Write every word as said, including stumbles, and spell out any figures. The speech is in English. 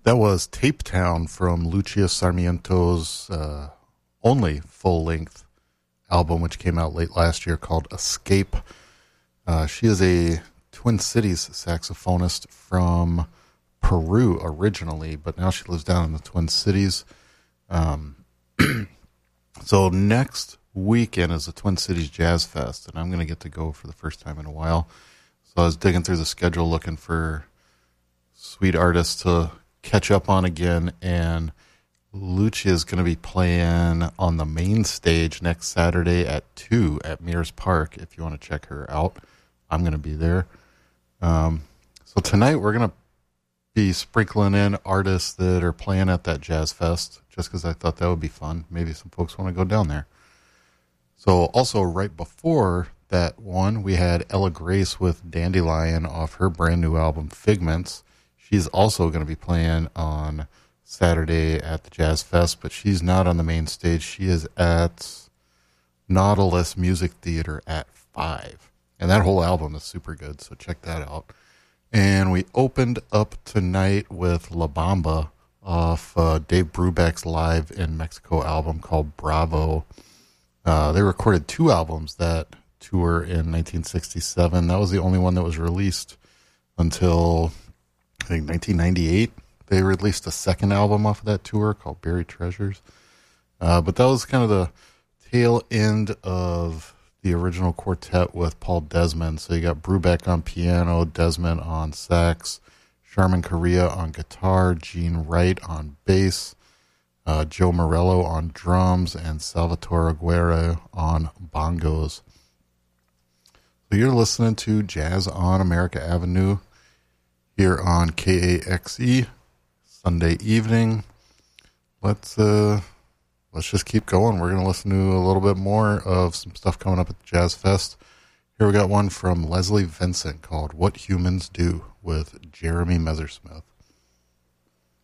That was Tape Town from Lucia Sarmiento's uh, only full-length album, which came out late last year, called Escape. Uh, she is a Twin Cities saxophonist from Peru originally, but now she lives down in the Twin Cities. Um, so next weekend is the Twin Cities Jazz Fest, and I'm going to get to go for the first time in a while. So I was digging through the schedule looking for sweet artists to catch up on again, and Lucia is going to be playing on the main stage next Saturday at two at Mears Park. If you want to check her out, I'm going to be there. Um, so tonight we're going to be sprinkling in artists that are playing at that Jazz Fest, just because I thought that would be fun. Maybe some folks want to go down there. So also right before that one, we had Ella Grace with Dandelion off her brand new album Figments. She's also going to be playing on Saturday at the Jazz Fest, but she's not on the main stage. She is at Nautilus Music Theater at five. And that whole album is super good, so check that out. And we opened up tonight with La Bamba off uh, Dave Brubeck's Live in Mexico album called Bravo. Uh, they recorded two albums that tour in nineteen sixty-seven. That was the only one that was released until, I think, nineteen ninety-eight. They released a second album off of that tour called Buried Treasures. Uh, but that was kind of the tail end of the original quartet with Paul Desmond. So you got Brubeck on piano, Desmond on sax, Charmin Correa on guitar, Gene Wright on bass, uh, Joe Morello on drums, and Salvatore Aguirre on bongos. So you're listening to Jazz on America Avenue here on K A X E Sunday evening. Let's uh, let's just keep going. We're going to listen to a little bit more of some stuff coming up at the Jazz Fest. Here we got one from Leslie Vincent called What Humans Do with Jeremy Messersmith.